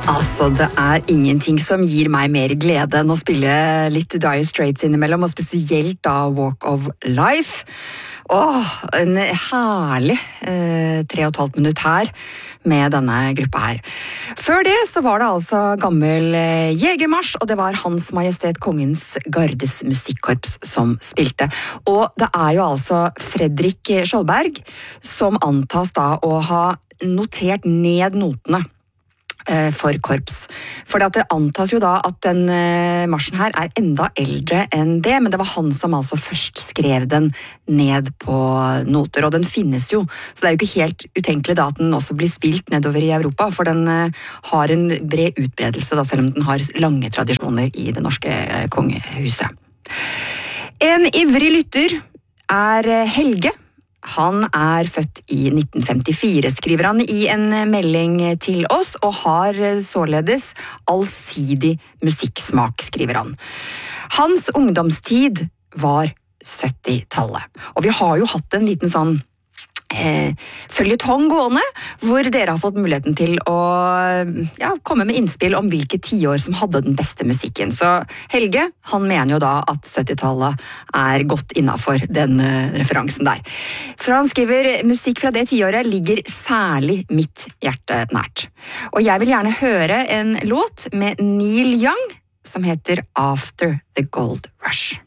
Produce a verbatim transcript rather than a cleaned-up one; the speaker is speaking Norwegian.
Altså, det er ingenting som gir meg mer glede enn å spille litt Dire Straits innimellom, og spesielt da Walk of Life. Åh, en herlig eh, tre og et halvt minutt her med denne gruppa her. Før det så var det altså gammel eh, Jegermarsj, og det var Hans Majestet Kongens Gardes Musikkorps som spilte. Og det er jo altså Fredrik Skjoldberg som antas da å ha notert ned notene for korps. For det antas jo da at den marsjen her er enda eldre enn det, men det var han som altså først skrev den ned på noter, og den finnes jo, så det er jo ikke helt utenkelig da at den også blir spilt nedover i Europa, for den har en bred utbredelse da, selv om den har lange tradisjoner i det norske kongehuset. En ivrig lytter er Helge. Han er født i nitten femtifire, skriver han i en melding til oss, og har således allsidig musikksmak, skriver han. Hans ungdomstid var syttitallet, og vi har jo hatt en liten sånn eh, føljetong gående, hvor dere har fått muligheten til å ja, komme med innspill om hvilke tiår som hadde den beste musikken. Så Helge, han mener jo da at syttitallet er godt innenfor den uh, referansen der. For han skriver, musikk fra det tiåret ligger særlig mitt hjerte nært. Og jeg vil gjerne høre en låt med Neil Young som heter After the Gold Rush.